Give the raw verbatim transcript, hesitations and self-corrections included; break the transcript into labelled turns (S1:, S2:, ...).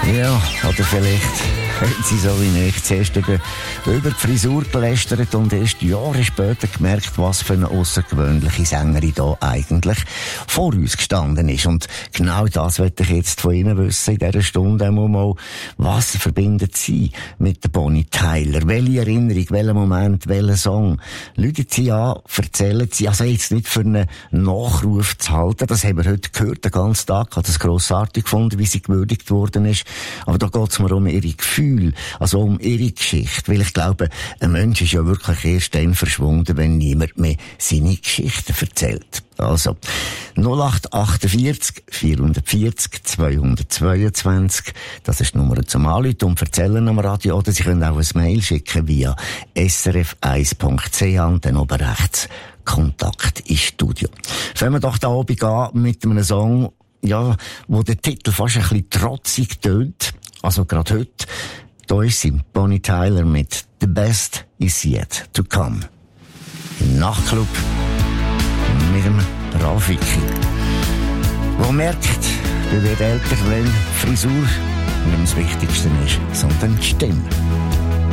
S1: Ja, oder vielleicht haben sie so wie ich zuerst über, über die Frisur gelästert und erst Jahre später gemerkt, was für eine außergewöhnliche Sängerin da eigentlich vor uns gestanden ist. Und genau das wollte ich jetzt von Ihnen wissen in dieser Stunde einmal mal. Was verbindet Sie mit der Bonnie Tyler? Welche Erinnerung, welcher Moment, welcher Song? Läuten Sie an, erzählen Sie, also jetzt nicht für einen Nachruf zu halten, das haben wir heute gehört, den ganzen Tag, ich habe das grossartig gefunden, wie sie gewürdigt worden ist. Aber da geht es mir um ihre Gefühle, also um ihre Geschichte. Weil ich glaube, ein Mensch ist ja wirklich erst dann verschwunden, wenn niemand mehr seine Geschichte erzählt. Also, null acht achtundvierzig, vierhundertvierzig, zweihundertzweiundzwanzig, das ist die Nummer zum Anrufen und erzählen am Radio, oder Sie können auch ein Mail schicken via s r f eins punkt c h und dann oben rechts Kontakt ins Studio. Fangen wir doch da oben an mit einem Song, ja, wo der Titel fast ein bisschen trotzig tönt. Also gerade heute. Da ist sie, Bonnie Tyler mit The Best Is Yet To Come. Im Nachtclub mit dem Rafiki. Wo merkt, er wird älter, wenn Frisur nicht das Wichtigste ist, sondern die Stimme.